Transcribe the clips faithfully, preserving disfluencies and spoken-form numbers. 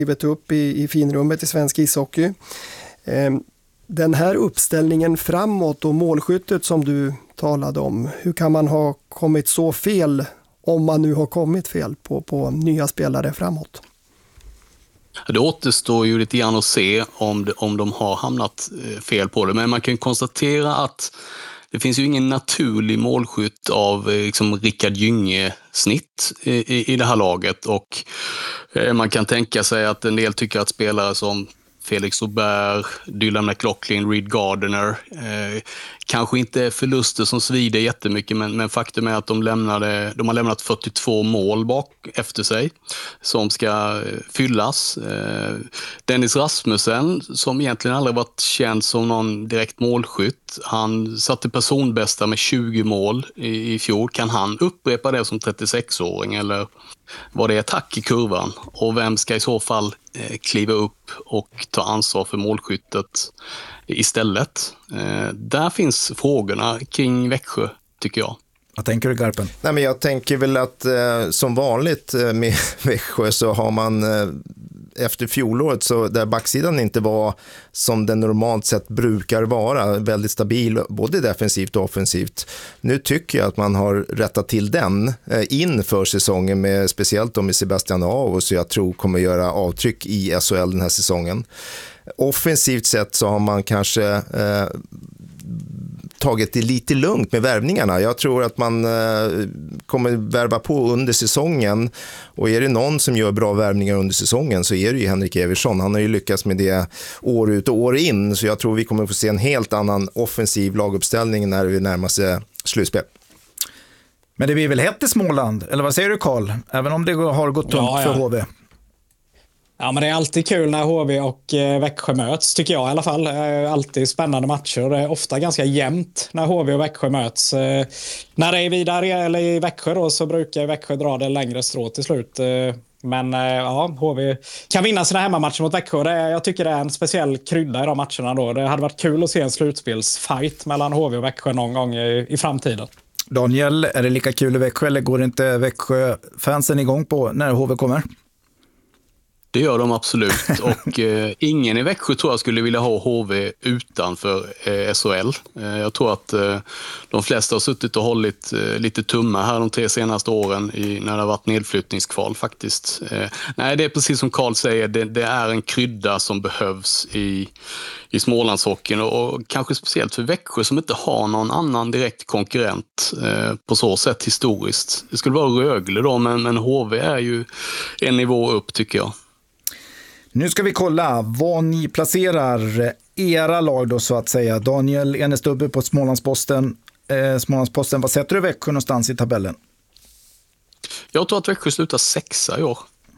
skrivit upp i, i finrummet i svensk ishockey. Den här uppställningen framåt och målskyttet som du talade om, hur kan man ha kommit så fel, om man nu har kommit fel på, på nya spelare framåt? Det återstår ju lite grann att se om de, om de har hamnat fel på det, men man kan konstatera att det finns ju ingen naturlig målskytt av liksom Rickard Gynge-snitt i, i det här laget, och man kan tänka sig att en del tycker att spelare som Felix Robert, Dylan McLaughlin, Reed Gardner eh, kanske inte är förluster som svider jättemycket, men, men faktum är att de, lämnade, de har lämnat fyrtiotvå mål bak efter sig som ska fyllas. Eh, Dennis Rasmussen, som egentligen aldrig varit känd som någon direkt målskytt, han satte personbästa med tjugo mål i, i fjol. Kan han upprepa det som trettiosexåring, eller var det attack i kurvan? Och vem ska i så fall eh, kliva upp och ta ansvar för målskyttet istället? Eh, där finns frågorna kring Växjö, tycker jag. Vad tänker du, Garpen? Nej, men jag tänker väl att eh, som vanligt eh, med Växjö så har man eh, efter fjolåret, så där backsidan inte var som den normalt sett brukar vara, väldigt stabil både defensivt och offensivt. Nu tycker jag att man har rättat till den eh, inför säsongen, med speciellt då med Sebastian Aho, så jag tror kommer göra avtryck i S H L den här säsongen. Offensivt sett så har man kanske eh, tagit det lite lugnt med värvningarna. Jag tror att man eh, kommer värva på under säsongen, och är det någon som gör bra värvningar under säsongen så är det ju Henrik Eversson. Han har ju lyckats med det år ut och år in, så jag tror vi kommer få se en helt annan offensiv laguppställning när vi närmar sig slutspel. Men det blir väl hett i Småland, eller vad säger du, Carl? Även om det har gått tungt ja, ja. för H V. Ja, men det är alltid kul när H V och Växjö möts, tycker jag i alla fall. Alltid spännande matcher. Det är ofta ganska jämnt när H V och Växjö möts. När det är vidare eller i Växjö då, så brukar Växjö dra det längre strå till slut. Men ja, H V kan vinna sina hemmamatcher mot Växjö. Det är, jag tycker det är en speciell krydda i de matcherna då. Det hade varit kul att se en slutspelsfight mellan H V och Växjö någon gång i, i framtiden. Daniel, är det lika kul i Växjö, eller går inte Växjö-fansen igång på när H V kommer? Det gör de absolut, och eh, ingen i Växjö tror jag skulle vilja ha H V utanför eh, S H L. Eh, jag tror att eh, de flesta har suttit och hållit eh, lite tummar här de tre senaste åren i, när det har varit nedflyttningskval faktiskt. Eh, nej, det är precis som Carl säger, det, det är en krydda som behövs i, i Smålandshockeyn, och, och kanske speciellt för Växjö som inte har någon annan direkt konkurrent eh, på så sätt historiskt. Det skulle vara Rögle då, men, men H V är ju en nivå upp, tycker jag. Nu ska vi kolla vad ni placerar era lag då, så att säga. Daniel Enestubbe på Smålandsposten. Eh, Smålandsposten, vad sätter du Växjö någonstans i tabellen? Jag tror att Växjö slutar sexa i år.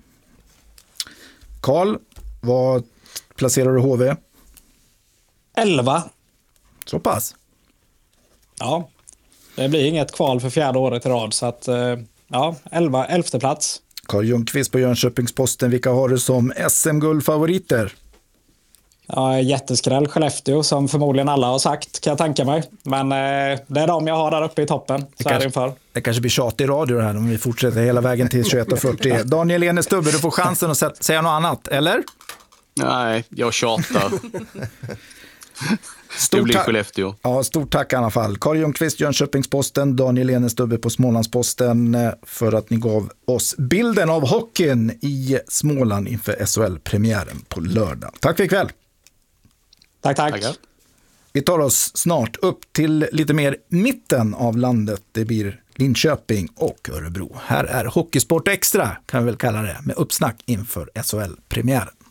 Carl, vad placerar du H V? elva. Så pass? Ja, det blir inget kval för fjärde året i rad, så att ja, elva, elfte plats. Carl Ljungqvist på Jönköpingsposten, vilka har du som S M-guldfavoriter? Ja, jätteskräll Skellefteå, som förmodligen alla har sagt, kan jag tänka mig. Men eh, det är de jag har där uppe i toppen. Så det, kanske, inför. det kanske blir tjat i radio det här om vi fortsätter hela vägen till tjugoett fyrtio. Daniel Enestubbe, du får chansen att säga något annat, eller? Nej, jag tjatar. Stort det blir Skellefteå. Ja, stort tack i alla fall. Carl Ljungqvist, Jönköpingsposten, Daniel Enestubbe på Smålandsposten, för att ni gav oss bilden av hockeyn i Småland inför S H L-premiären på lördag. Tack för ikväll. Tack, tack. Tackar. Vi tar oss snart upp till lite mer mitten av landet. Det blir Linköping och Örebro. Här är Hockeysport Extra, kan vi väl kalla det, med uppsnack inför S H L-premiären.